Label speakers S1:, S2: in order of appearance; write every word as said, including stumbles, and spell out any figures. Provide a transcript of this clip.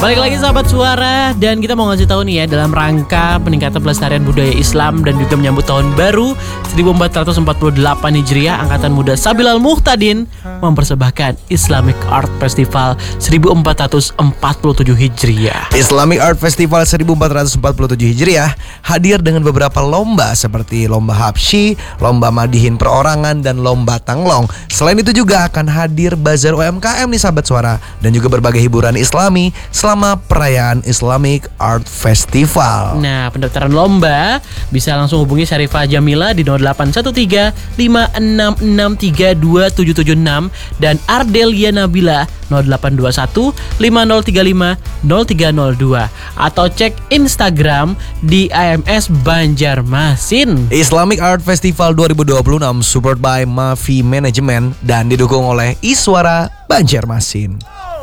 S1: Balik lagi sahabat suara, dan kita mau ngasih tahu nih ya, dalam rangka peningkatan pelestarian budaya Islam dan juga menyambut tahun baru seribu empat ratus empat puluh delapan Hijriah, Angkatan Muda Sabilal Muhtadin mempersembahkan Islamic Art Festival seribu empat ratus empat puluh tujuh Hijriah.
S2: Islamic Art Festival seribu empat ratus empat puluh tujuh Hijriah hadir dengan beberapa lomba seperti lomba habsyi, lomba madihin perorangan, dan lomba tanglong. Selain itu juga akan hadir bazar U M K M nih sahabat suara, dan juga berbagai hiburan Islami selama perayaan Islamic Art Festival.
S1: Nah, pendaftaran lomba bisa langsung hubungi Syarifah Jamila di nol delapan satu tiga lima enam enam tiga dua tujuh tujuh enam dan Ardelia Nabila nol delapan dua satu lima nol tiga lima nol tiga nol dua atau cek Instagram di I M S Banjarmasin.
S2: Islamic Art Festival dua ribu dua puluh enam support by Mafi Management dan didukung oleh Iswara Banjarmasin.